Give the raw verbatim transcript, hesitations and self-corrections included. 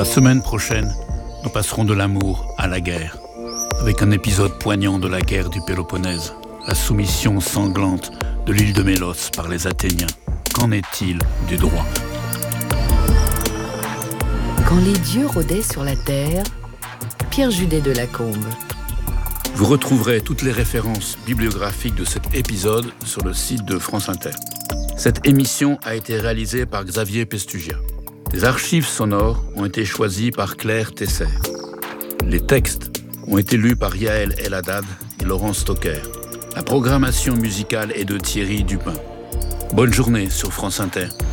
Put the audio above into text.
La semaine prochaine, nous passerons de l'amour à la guerre, avec un épisode poignant de la guerre du Péloponnèse, la soumission sanglante de l'île de Mélos par les Athéniens. Qu'en est-il du droit ? Quand les dieux rôdaient sur la terre, Pierre Judet de Lacombe. Vous retrouverez toutes les références bibliographiques de cet épisode sur le site de France Inter. Cette émission a été réalisée par Xavier Pestugia. Les archives sonores ont été choisies par Claire Tesser. Les textes ont été lus par Yael El Haddad et Laurent Stocker. La programmation musicale est de Thierry Dupin. Bonne journée sur France Inter.